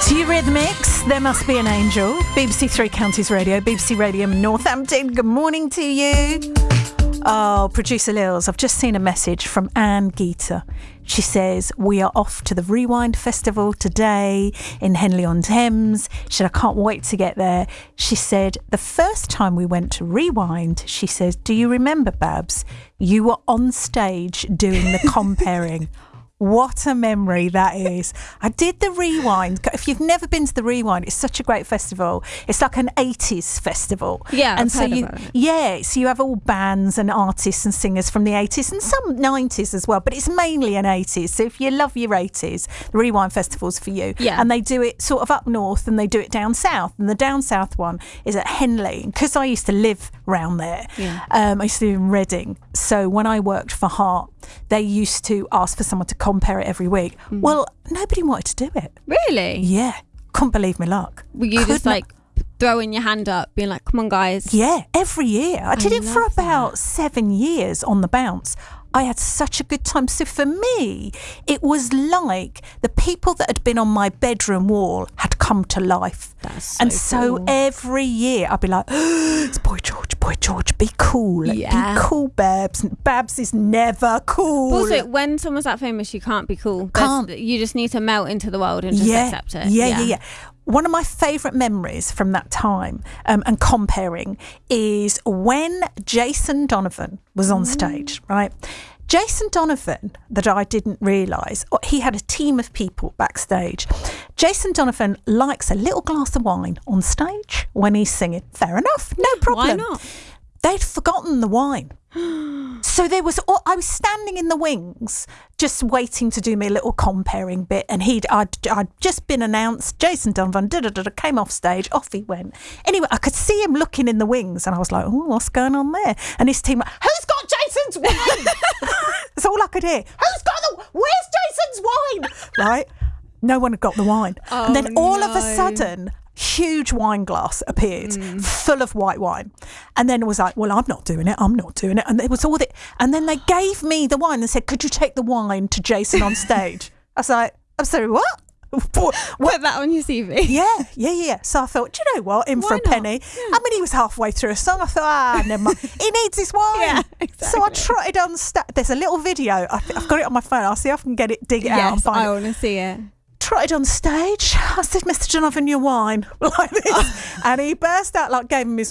Eurythmics, There Must Be an Angel, BBC Three Counties Radio, BBC Radio Northampton. Good morning to you. Oh, Producer Lils, I've just seen a message from Anne Geeta. She says, we are off to the Rewind Festival today in Henley-on-Thames. She said, I can't wait to get there. She said, the first time we went to Rewind, she says, do you remember, Babs? You were on stage doing the comparing. What a memory that is. I did the Rewind. If you've never been to the Rewind, it's such a great festival. It's like an 80s festival. Yeah, and I've so heard you about it. Yeah, so you have all bands and artists and singers from the 80s and some 90s as well, but it's mainly an 80s. So if you love your 80s, the Rewind Festival's for you. Yeah. And they do it sort of up north and they do it down south. And the down south one is at Henley. Because I used to live round there, I used to live in Reading. So when I worked for Heart, they used to ask for someone to compare it every week. Well, nobody wanted to do it. Really? Yeah. Couldn't believe my luck. Were you just like throwing your hand up, being like, come on, guys? Yeah, every year. I did it for love about 7 years on the bounce. I had such a good time. So for me, it was like the people that had been on my bedroom wall had come to life. That's so and so cool. every year I'd be like, it's Boy George, be cool. Yeah. Be cool, Babs. Babs is never cool. Also, when someone's that famous, you can't be cool. Can't. You just need to melt into the world and just accept it. Yeah. One of my favourite memories from that time and comparing is when Jason Donovan was on stage, right? Jason Donovan, that I didn't realise, he had a team of people backstage. Jason Donovan likes a little glass of wine on stage when he's singing. Fair enough, no problem. Why not? They'd forgotten the wine. So I was standing in the wings just waiting to do my little comparing bit, and I'd just been announced, Jason Donovan came off stage, off he went. Anyway, I could see him looking in the wings and I was like, oh, what's going on there? And his team, who's got Jason's wine? That's all I could hear. Where's Jason's wine? Right? No one had got the wine. And then all of a sudden, huge wine glass appeared full of white wine, and then it was like, well, I'm not doing it, and it was all that. And then they gave me the wine and said, could you take the wine to Jason on stage? I was like, I'm sorry, what? Put that on your CV. Yeah. So I thought, do you know what? In for a penny. Yeah. I mean, he was halfway through a song. I thought, never mind. He needs his wine. Yeah, exactly. So I trotted on stage. There's a little video. I've got it on my phone. I'll see if I can dig it out and find I want to see it. Trotted on stage. I said, Mr. Donovan, your wine, like this. And he burst out, like, gave him his